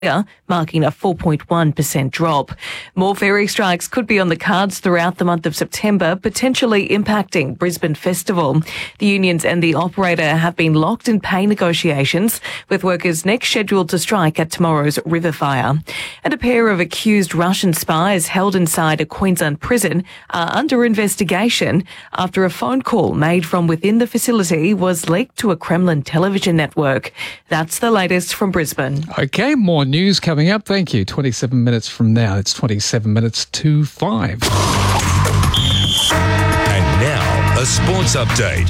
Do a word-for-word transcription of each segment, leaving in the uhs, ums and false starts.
marking a four point one percent drop. More ferry strikes could be on the cards throughout the month of September, potentially impacting Brisbane Festival. The unions and the operator have been locked in pay negotiations, with workers next scheduled to strike at tomorrow's River Fire. And a pair of accused Russian spies held inside a Queensland prison are under investigation after a phone call made from within the facility was leaked to a Kremlin television network. That's the latest from Brisbane. Okay, more news coming up. Thank you. twenty-seven minutes from now. It's twenty-seven minutes to five. And now, a sports update.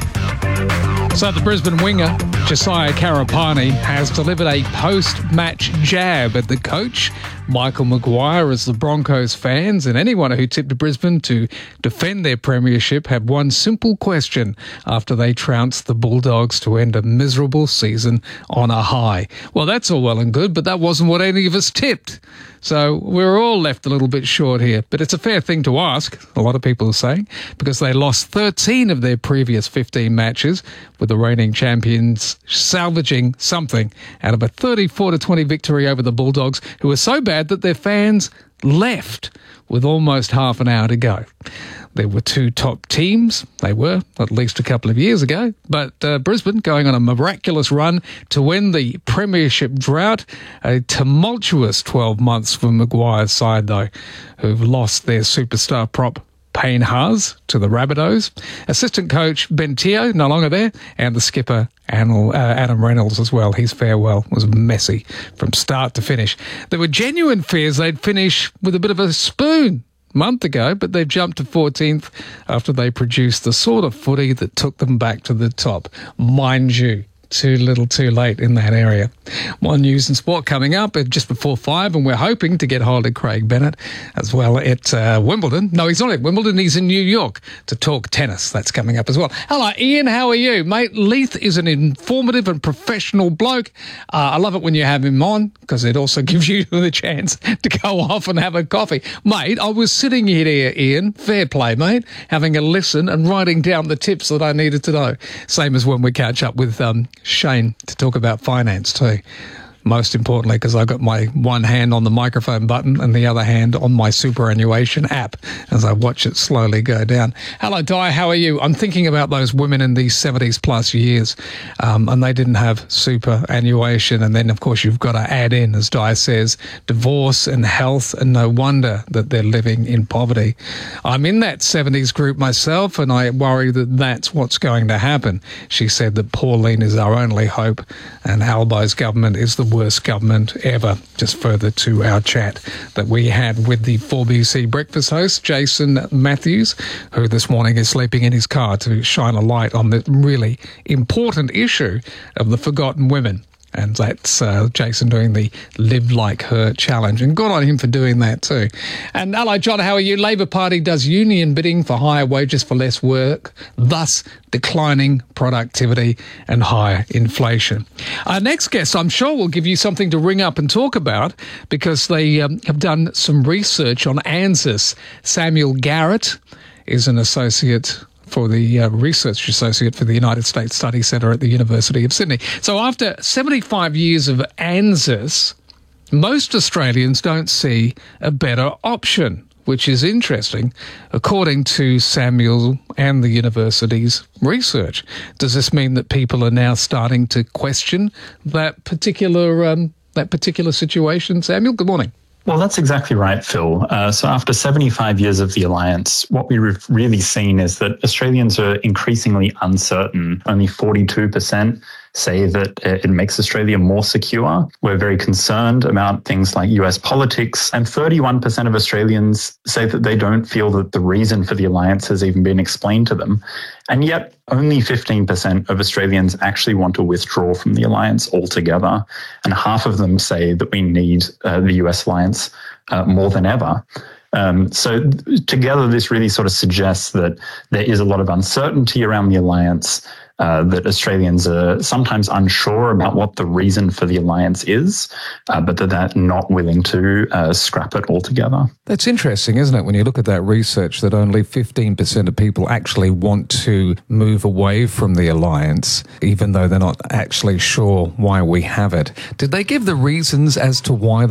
So the Brisbane winger, Josiah Karapani, has delivered a post-match jab at the coach, Michael Maguire, as the Broncos fans and anyone who tipped Brisbane to defend their premiership had one simple question after they trounced the Bulldogs to end a miserable season on a high. Well, that's all well and good, but that wasn't what any of us tipped. So we're all left a little bit short here. But it's a fair thing to ask, a lot of people are saying, because they lost thirteen of their previous fifteen matches, with the reigning champions salvaging something out of a thirty-four to twenty victory over the Bulldogs, who were so bad that their fans left with almost half an hour to go. There were two top teams. They were, at least a couple of years ago. But uh, Brisbane going on a miraculous run to win the premiership drought. A tumultuous twelve months for Maguire's side, though, who've lost their superstar prop Payne Haas to the Rabbitohs. Assistant coach Ben Teo, no longer there, and the skipper Adam Reynolds as well. His farewell was messy from start to finish. There were genuine fears they'd finish with a bit of a spoon a month ago, but they've jumped to fourteenth after they produced the sort of footy that took them back to the top. Mind you, too little too late in that area. More news and sport coming up at just before five, and we're hoping to get hold of Craig Bennett as well at uh, Wimbledon. No, he's not at Wimbledon, he's in New York to talk tennis. That's coming up as well. Hello, Ian, how are you? Mate, Leith is an informative and professional bloke. Uh, I love it when you have him on, because it also gives you the chance to go off and have a coffee. Mate, I was sitting here, Ian, fair play, mate, having a listen and writing down the tips that I needed to know. Same as when we catch up with um, Shane to talk about finance too. Most importantly, because I got my one hand on the microphone button and the other hand on my superannuation app as I watch it slowly go down. Hello, Di, how are you? I'm thinking about those women in these seventies plus years, um, and they didn't have superannuation. And then, of course, you've got to add in, as Di says, divorce and health, and no wonder that they're living in poverty. I'm in that seventies group myself, and I worry that that's what's going to happen. She said that Pauline is our only hope, and Albo's government is the worst government ever. Just further to our chat that we had with the four B C breakfast host, Jason Matthews, who this morning is sleeping in his car to shine a light on the really important issue of the forgotten women. And that's uh, Jason doing the Live Like Her challenge. And good on him for doing that too. And hello, John, how are you? Labor Party does union bidding for higher wages for less work, thus declining productivity and higher inflation. Our next guest, I'm sure, will give you something to ring up and talk about, because they um, have done some research on ANZUS. Samuel Garrett is an associate for the uh, research associate for the United States Study Centre at the University of Sydney. So after seventy-five years of ANZUS, most Australians don't see a better option, which is interesting, according to Samuel and the university's research. Does this mean that people are now starting to question that particular um, that particular situation? Samuel, good morning. Well, that's exactly right, Phil. Uh, so after seventy-five years of the Alliance, what we've really seen is that Australians are increasingly uncertain. Only forty-two percent say that it makes Australia more secure. We're very concerned about things like U S politics, and thirty-one percent of Australians say that they don't feel that the reason for the Alliance has even been explained to them. And yet only fifteen percent of Australians actually want to withdraw from the Alliance altogether. And half of them say that we need uh, the U S Alliance uh, more than ever. Um, so th- together, this really sort of suggests that there is a lot of uncertainty around the Alliance. uh, that Australians are sometimes unsure about what the reason for the alliance is, uh, but that they're not willing to uh, scrap it altogether. That's interesting, isn't it, when you look at that research, that only fifteen percent of people actually want to move away from the alliance, even though they're not actually sure why we have it. Did they give the reasons as to why